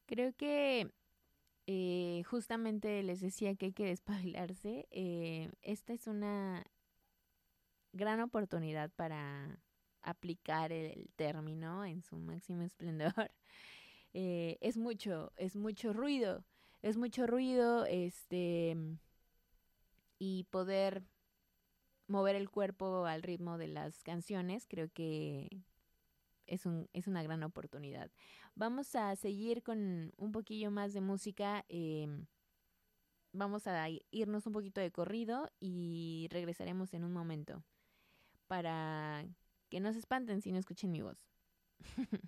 Creo que justamente les decía que hay que despabilarse. Esta es una gran oportunidad para aplicar el término en su máximo esplendor. Es mucho ruido, y poder mover el cuerpo al ritmo de las canciones, creo que es una gran oportunidad. Vamos a seguir con un poquillo más de música. Vamos a irnos un poquito de corrido y regresaremos en un momento para que no se espanten si no escuchen mi voz.